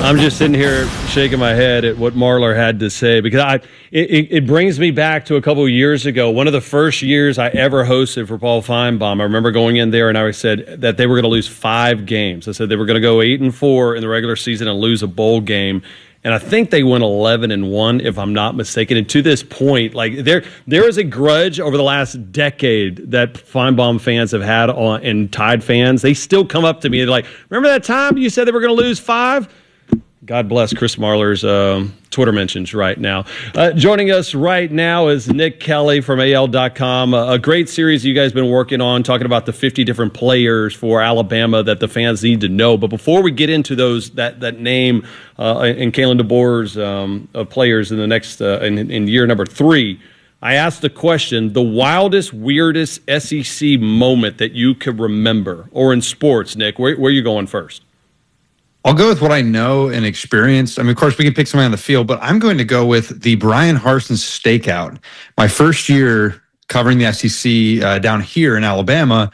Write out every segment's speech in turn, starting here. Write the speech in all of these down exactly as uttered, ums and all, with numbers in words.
I'm just sitting here shaking my head at what Marlar had to say because I it, it brings me back to a couple of years ago. One of the first years I ever hosted for Paul Feinbaum. I remember going in there and I said that they were going to lose five games. I said they were going to go eight and four in the regular season and lose a bowl game. And I think they went eleven and one, if I'm not mistaken. And to this point, like there, there is a grudge over the last decade that Feinbaum fans have had on, and Tide fans. They still come up to me and they're like, "Remember that time you said they were going to lose five?" God bless Chris Marlar's um, Twitter mentions right now. Uh, joining us right now is Nick Kelly from A L dot com. A, a great series you guys have been working on, talking about the fifty different players for Alabama that the fans need to know. But before we get into those, that that name uh, in Kalen DeBoer's um, of players in the next uh, in, in year number three, I asked the question: the wildest, weirdest S E C moment that you could remember, or in sports, Nick. Where, where are you going first? I'll go with what I know and experience. I mean, of course, we can pick somebody on the field, but I'm going to go with the Brian Harsin stakeout. My first year covering the S E C uh, down here in Alabama,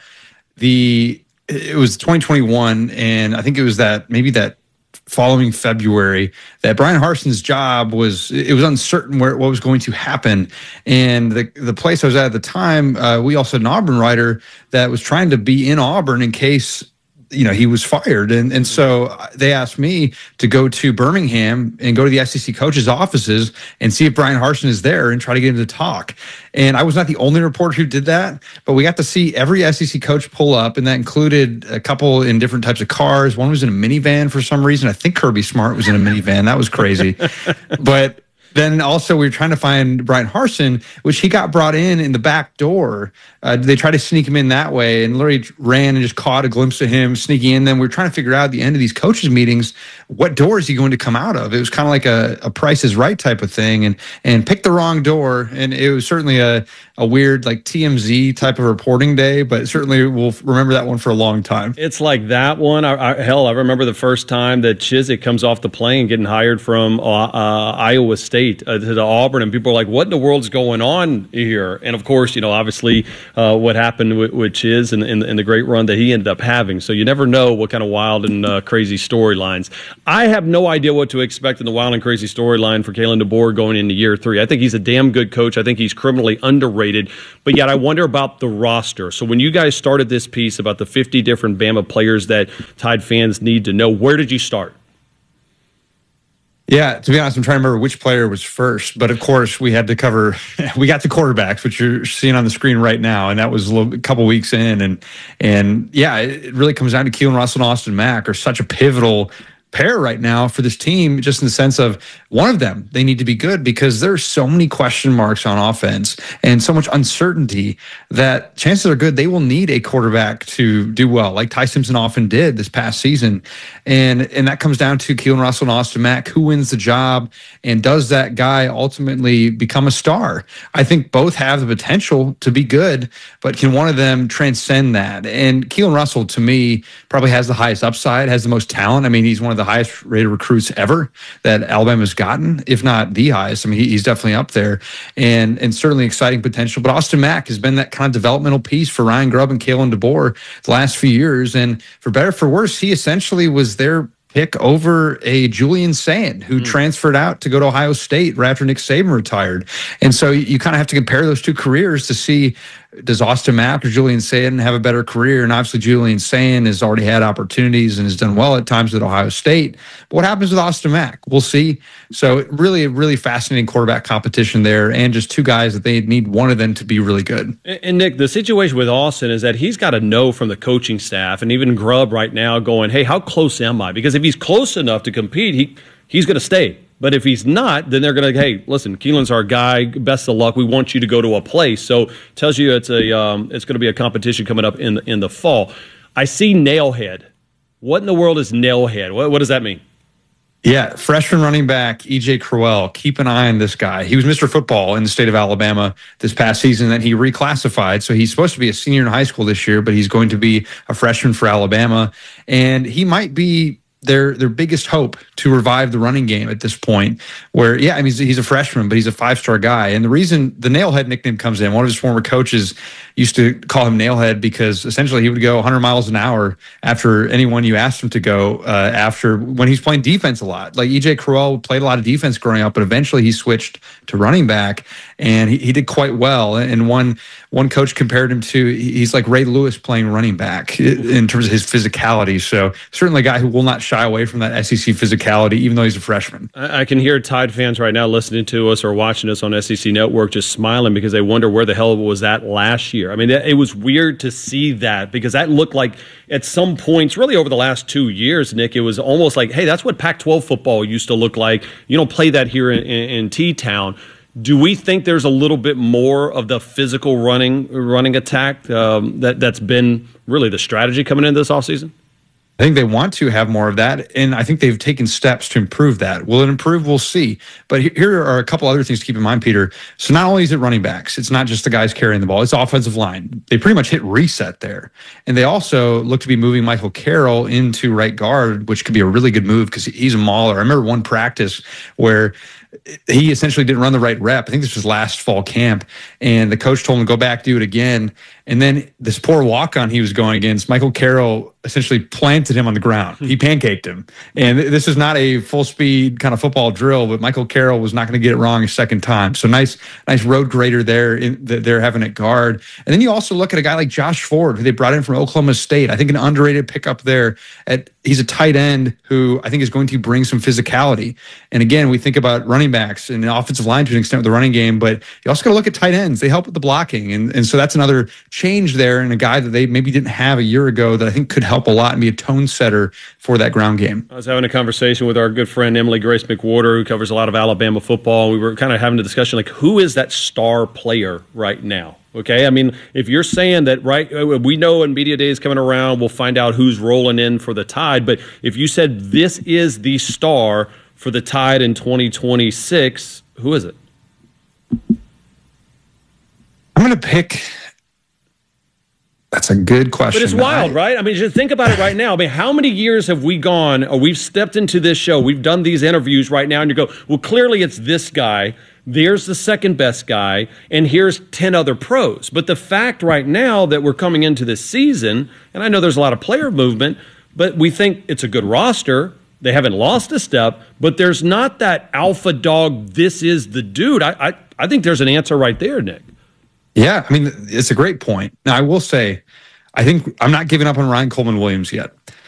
the it was twenty twenty-one, and I think it was that maybe that following February that Brian Harsin's job was it was uncertain where what was going to happen. And the the place I was at at the time, uh, we also had an Auburn writer that was trying to be in Auburn in case you know, he was fired. And and so they asked me to go to Birmingham and go to the S E C coaches' offices and see if Brian Harsin is there and try to get him to talk. And I was not the only reporter who did that, but we got to see every S E C coach pull up, and that included a couple in different types of cars. One was in a minivan for some reason. I think Kirby Smart was in a minivan. That was crazy. But then also we were trying to find Brian Harsin, which he got brought in in the back door. Uh, they tried to sneak him in that way, and literally ran and just caught a glimpse of him sneaking in. Then we were trying to figure out at the end of these coaches' meetings, what door is he going to come out of? It was kind of like a, a Price is Right type of thing, and and picked the wrong door. And it was certainly a, a weird like T M Z type of reporting day, but certainly we'll remember that one for a long time. It's like that one. I, I, hell, I remember the first time that Chizik comes off the plane getting hired from uh, uh, Iowa State Uh, to the Auburn, and people are like, what in the world's going on here? And of course, you know, obviously uh, what happened with, with Chiz and, and, and the great run that he ended up having. So you never know what kind of wild and uh, crazy storylines. I have no idea what to expect in the wild and crazy storyline for Kalen DeBoer going into year three. I think he's a damn good coach. I think he's criminally underrated, but yet I wonder about the roster. So when you guys started this piece about the fifty different Bama players that Tide fans need to know, where did you start? Yeah, to be honest, I'm trying to remember which player was first, but of course we had to cover. We got to quarterbacks, which you're seeing on the screen right now, and that was a, little, a couple weeks in, and and yeah, it really comes down to Keelan Russell and Austin Mack are such a pivotal pair right now for this team, just in the sense of one of them, they need to be good because there's so many question marks on offense and so much uncertainty that chances are good they will need a quarterback to do well, like Ty Simpson often did this past season. And and that comes down to Keelan Russell and Austin Mack, who wins the job, and does that guy ultimately become a star? I think both have the potential to be good, but can one of them transcend that? And Keelan Russell, to me, probably has the highest upside, has the most talent. I mean, he's one of the highest rated recruits ever that Alabama's gotten, if not the highest. I mean, he, he's definitely up there, and and certainly exciting potential. But Austin Mack has been that kind of developmental piece for Ryan Grubb and Kalen DeBoer the last few years. And for better or for worse, he essentially was their pick over a Julian Sayin, who mm. transferred out to go to Ohio State right after Nick Saban retired. And so you, you kind of have to compare those two careers to see, does Austin Mack or Julian Sayin have a better career? And obviously Julian Sayin has already had opportunities and has done well at times at Ohio State. But what happens with Austin Mack? We'll see. So really, really fascinating quarterback competition there, and just two guys that they need one of them to be really good. And, and Nick, the situation with Austin is that he's got to know from the coaching staff and even Grubb right now going, hey, how close am I? Because if he's close enough to compete, he he's going to stay. But if he's not, then they're going to, hey, listen, Keelan's our guy. Best of luck. We want you to go to a place. So tells you it's a um, it's going to be a competition coming up in the, in the fall. I see Nailhead. What in the world is Nailhead? What, what does that mean? Yeah, freshman running back E J Crowell. Keep an eye on this guy. He was Mister Football in the state of Alabama this past season. Then he reclassified, so he's supposed to be a senior in high school this year, but he's going to be a freshman for Alabama, and he might be their their biggest hope to revive the running game at this point. Where, yeah, I mean, he's, he's a freshman, but he's a five-star guy. And the reason the Nailhead nickname comes in, one of his former coaches used to call him Nailhead because essentially he would go one hundred miles an hour after anyone you asked him to go uh, after when he's playing defense a lot. Like E J Crowell played a lot of defense growing up, but eventually he switched to running back, and he, he did quite well. And one one coach compared him to, he's like Ray Lewis playing running back in terms of his physicality. So certainly a guy who will not shy away from that S E C physicality, even though he's a freshman. I can hear Tide fans right now listening to us or watching us on S E C Network just smiling because they wonder where the hell it was at last year. I mean, it was weird to see that because that looked like at some points, really over the last two years, Nick, it was almost like, hey, that's what Pac twelve football used to look like. You don't play that here in, in, in T-Town. Do we think there's a little bit more of the physical running running attack um, that, that's been really the strategy coming into this offseason? I think they want to have more of that, and I think they've taken steps to improve that. Will it improve? We'll see. But here are a couple other things to keep in mind, Peter. So not only is it running backs, it's not just the guys carrying the ball, it's offensive line. They pretty much hit reset there. And they also look to be moving Michael Carroll into right guard, which could be a really good move because he's a mauler. I remember one practice where he essentially didn't run the right rep. I think this was last fall camp, and the coach told him to go back, do it again. And then this poor walk-on he was going against, Michael Carroll essentially planted him on the ground. He pancaked him. And this is not a full-speed kind of football drill, but Michael Carroll was not going to get it wrong a second time. So nice nice road grader there in, that they're having at guard. And then you also look at a guy like Josh Ford, who they brought in from Oklahoma State. I think an underrated pickup there. At He's a tight end who I think is going to bring some physicality. And again, we think about running backs and the offensive line to an extent with the running game, but you also got to look at tight ends. They help with the blocking. And, and so that's another change there in a guy that they maybe didn't have a year ago that I think could help a lot and be a tone setter for that ground game. I was having a conversation with our good friend Emily Grace McWhorter, who covers a lot of Alabama football. We were kind of having a discussion like, who is that star player right now? Okay, I mean, if you're saying that, right, we know in media days coming around, we'll find out who's rolling in for the Tide. But if you said this is the star for the Tide in twenty twenty-six, who is it? I'm going to pick. That's a good question. But it's wild, right? I mean, just think about it right now. I mean, how many years have we gone, or we've stepped into this show, we've done these interviews right now, and you go, well, clearly it's this guy, there's the second best guy, and here's ten other pros. But the fact right now that we're coming into this season, and I know there's a lot of player movement, but we think it's a good roster. They haven't lost a step, but there's not that alpha dog, this is the dude. I, I, I think there's an answer right there, Nick. Yeah, I mean, it's a great point. Now, I will say, I think I'm not giving up on Ryan Coleman Williams yet.